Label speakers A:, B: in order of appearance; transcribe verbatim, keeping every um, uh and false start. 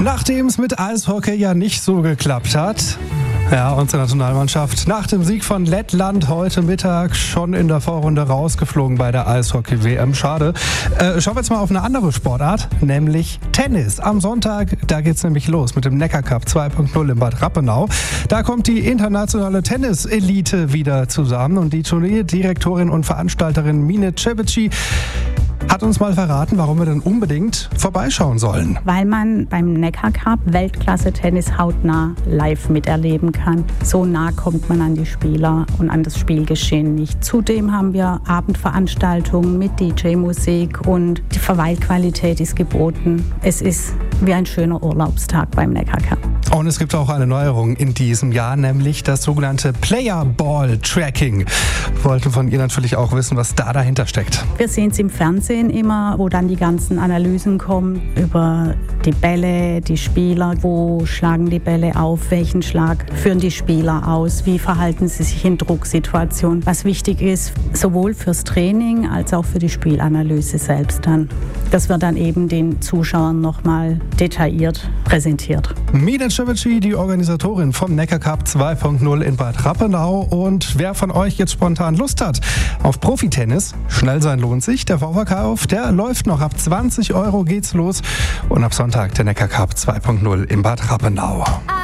A: Nachdem es mit Eishockey ja nicht so geklappt hat, ja, unsere Nationalmannschaft nach dem Sieg von Lettland heute Mittag schon in der Vorrunde rausgeflogen bei der Eishockey-W M. Schade. Äh, schauen wir jetzt mal auf eine andere Sportart, nämlich Tennis. Am Sonntag, da geht's nämlich los mit dem Neckar Cup zwei Punkt null in Bad Rappenau. Da kommt die internationale Tennis-Elite wieder zusammen und die Turnierdirektorin und Veranstalterin Mine Cebici hat uns mal verraten, warum wir denn unbedingt vorbeischauen sollen.
B: Weil man beim Neckar Cup Weltklasse-Tennis hautnah live miterleben kann. So nah kommt man an die Spieler und an das Spielgeschehen nicht. Zudem haben wir Abendveranstaltungen mit D J-Musik und die Verweilqualität ist geboten. Es ist wie ein schöner Urlaubstag beim Neckar Cup.
A: Und es gibt auch eine Neuerung in diesem Jahr, nämlich das sogenannte Player Ball Tracking. Wir wollten von ihr natürlich auch wissen, was da dahinter steckt.
B: Wir sehen es im Fernsehen immer, wo dann die ganzen Analysen kommen über die Bälle, die Spieler, wo schlagen die Bälle auf, welchen Schlag führen die Spieler aus, wie verhalten sie sich in Drucksituationen. Was wichtig ist, sowohl fürs Training als auch für die Spielanalyse selbst dann. Das wird dann eben den Zuschauern nochmal detailliert präsentiert.
A: Mine Cebici, die Organisatorin vom Neckar Cup zwei Punkt null in Bad Rappenau. Und wer von euch jetzt spontan Lust hat auf Profitennis, schnell sein lohnt sich. Der Vorverkauf, der läuft noch. Ab zwanzig Euro geht's los. Und ab Sonntag der Neckar Cup zwei Punkt null in Bad Rappenau.